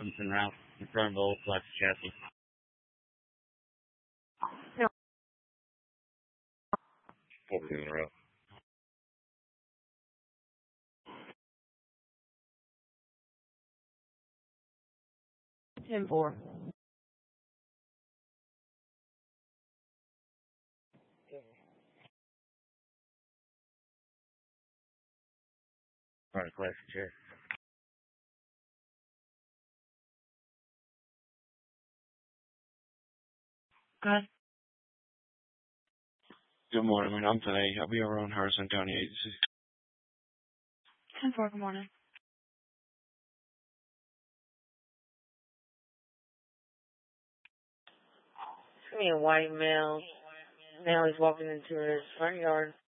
Something route in front of the old flex chassis. Yeah. 14 in a row. 10-4. Alright, classic chair. Good. Good morning. I'm today. I'll be over on Harrison County Agency. 10-4, good morning. It's me a white male. Now he's walking into his front yard.